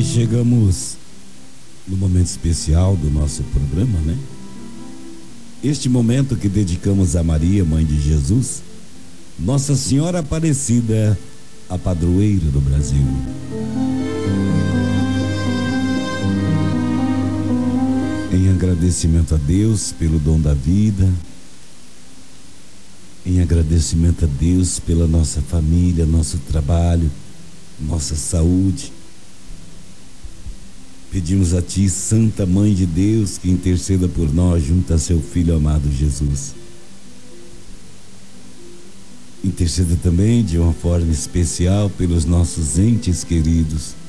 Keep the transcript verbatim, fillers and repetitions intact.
chegamos no momento especial do nosso programa, né? Este momento que dedicamos a Maria, mãe de Jesus, Nossa Senhora Aparecida, a padroeira do Brasil. Em agradecimento a Deus pelo dom da vida, em agradecimento a Deus pela nossa família, nosso trabalho, nossa saúde. Pedimos a Ti, Santa Mãe de Deus, que interceda por nós junto a Seu Filho amado Jesus. Interceda também de uma forma especial pelos nossos entes queridos,